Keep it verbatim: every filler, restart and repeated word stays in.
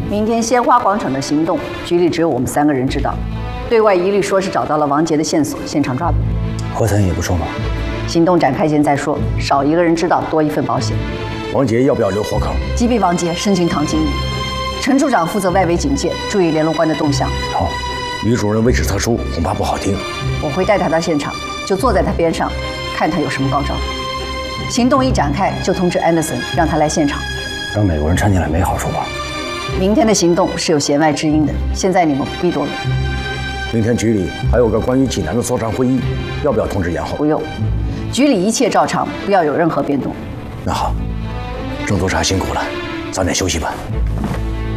明天鲜花广场的行动，局里只有我们三个人知道，对外一律说是找到了王杰的线索，现场抓捕。 何森也不说吗？ 行动展开前再说，少一个人知道，多一份保险。 王杰要不要留活口？ 击毙王杰，申请唐经理。陈处长负责外围警戒，注意联络官的动向。 好，女主人位置特殊，恐怕不好听。 我会带他到现场，就坐在他边上，看他有什么高招。行动一展开，就通知安德森，让他来现场。 让美国人掺进来没好处吧？ 明天的行动是有弦外之音的，现在你们不必多虑。 明天局里还有个关于济南的作战会议，要不要通知延后？ 不用，局里一切照常，不要有任何变动。 那好，郑督察辛苦了，早点休息吧。